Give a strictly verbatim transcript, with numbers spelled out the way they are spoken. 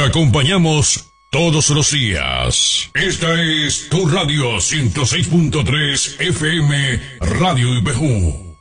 Te acompañamos todos los días. Esta es tu radio ciento seis punto tres F M Radio Ibejú.